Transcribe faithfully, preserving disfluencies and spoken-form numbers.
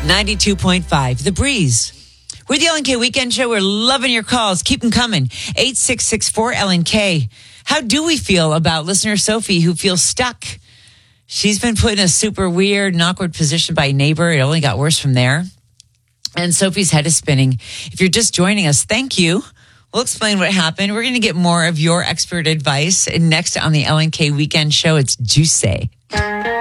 ninety-two point five, The Breeze. We're the Ellen K Weekend Show. We're loving your calls. Keep them coming. eight six six four Ellen K. How do we feel about listener Sophie, who feels stuck? She's been put in a super weird and awkward position by a neighbor. It only got worse from there. And Sophie's head is spinning. If you're just joining us, thank you. We'll explain what happened. We're going to get more of your expert advice. And next on the Ellen K Weekend Show, it's Juicy.